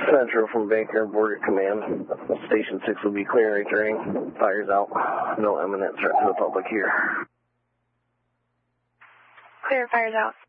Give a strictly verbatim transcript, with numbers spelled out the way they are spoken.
Central from Baker, Border Command. Station six will be clear returning. Fires out. No imminent threat to the public here. Clear, fires out.